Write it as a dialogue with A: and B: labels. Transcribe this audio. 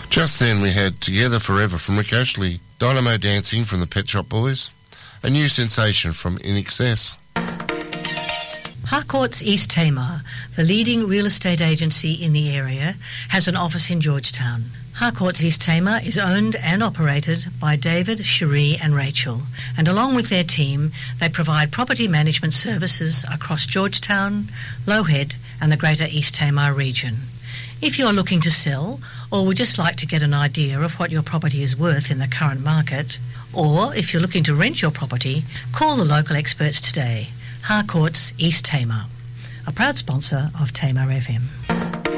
A: Just then we had Together Forever from Rick Ashley, Dynamo Dancing from the Pet Shop Boys, a new sensation from In Excess.
B: Harcourts East Tamar, the leading real estate agency in the area, has an office in Georgetown. Harcourts East Tamar is owned and operated by David, Cherie and Rachel, and along with their team, they provide property management services across Georgetown, Low Head and the Greater East Tamar region. If you're looking to sell or would just like to get an idea of what your property is worth in the current market, or if you're looking to rent your property, call the local experts today. Harcourts East Tamar, a proud sponsor of Tamar FM.